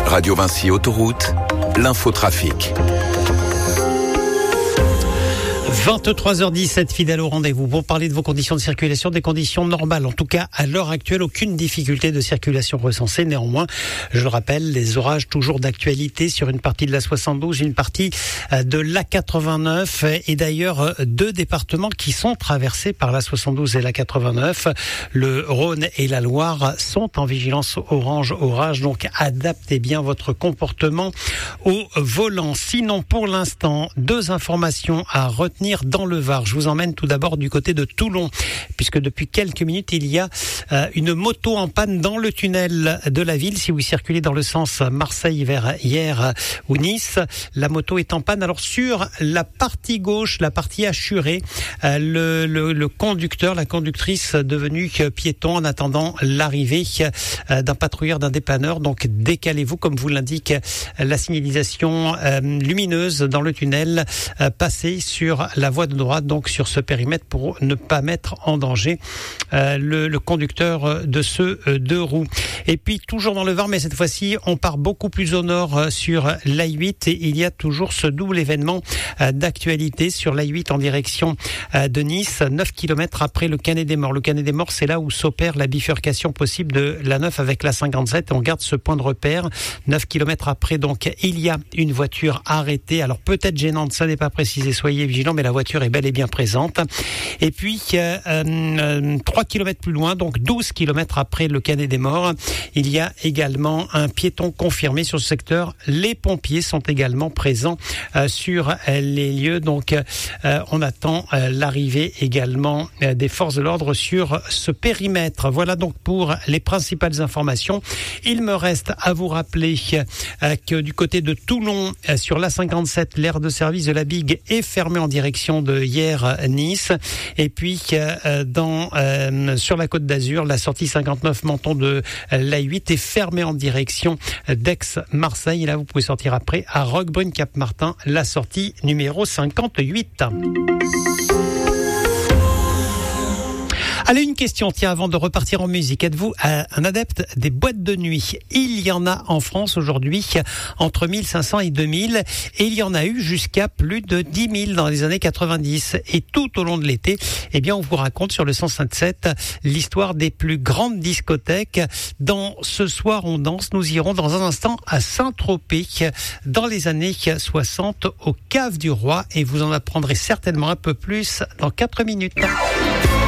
Radio Vinci Autoroute, l'infotrafic. 23h17, fidèle au rendez-vous pour parler de vos conditions de circulation, des conditions normales. En tout cas, à l'heure actuelle, aucune difficulté de circulation recensée. Néanmoins, je le rappelle, les orages toujours d'actualité sur une partie de la 72, une partie de la 89 et d'ailleurs deux départements qui sont traversés par la 72 et la 89. Le Rhône et la Loire sont en vigilance orange orage, donc adaptez bien votre comportement au volant. Sinon, pour l'instant, deux informations à retenir dans le Var. Je vous emmène tout d'abord du côté de Toulon, puisque depuis quelques minutes, il y a une moto en panne dans le tunnel de la ville. Si vous circulez dans le sens Marseille vers Hyères ou Nice, la moto est en panne. Alors sur la partie gauche, la partie assurée, le conducteur, la conductrice devenue piéton en attendant l'arrivée d'un patrouilleur, d'un dépanneur. Donc décalez-vous, comme vous l'indique la signalisation lumineuse dans le tunnel. Passez sur la voie de droite, donc sur ce périmètre, pour ne pas mettre en danger le conducteur de ce deux roues. Et puis toujours dans le Var, mais cette fois-ci on part beaucoup plus au nord sur l'A8 et il y a toujours ce double événement d'actualité sur l'A8 en direction de Nice, 9 km après le Canet des Morts. Le Canet des Morts, c'est là où s'opère la bifurcation possible de la 9 avec la 57 et on garde ce point de repère. 9 km après, donc il y a une voiture arrêtée, alors peut-être gênante, ça n'est pas précisé, soyez vigilants, mais la voiture est bel et bien présente. Et puis 3 km plus loin, donc 12 km après le Canet des Morts, il y a également un piéton confirmé sur ce secteur. Les pompiers sont également présents sur les lieux, donc on attend l'arrivée également des forces de l'ordre sur ce périmètre. Voilà donc pour les principales informations. Il me reste à vous rappeler que du côté de Toulon, sur la 57, l'aire de service de la Bigue est fermée en direction de Hyères-Nice. Et puis sur la Côte d'Azur, la sortie 59 Menton de l'A8 est fermée en direction d'Aix-Marseille. Et là, vous pouvez sortir après à Roquebrune-Cap-Martin, la sortie numéro 58. Allez, une question, tiens, avant de repartir en musique. Êtes-vous un adepte des boîtes de nuit? Il y en a en France aujourd'hui entre 1500 et 2000 et il y en a eu jusqu'à plus de 10 000 dans les années 90. Et tout au long de l'été, eh bien, on vous raconte sur le 105.7 l'histoire des plus grandes discothèques. Dans Ce soir, on danse, nous irons dans un instant à Saint-Tropez dans les années 60 au Cave du Roi et vous en apprendrez certainement un peu plus dans 4 minutes.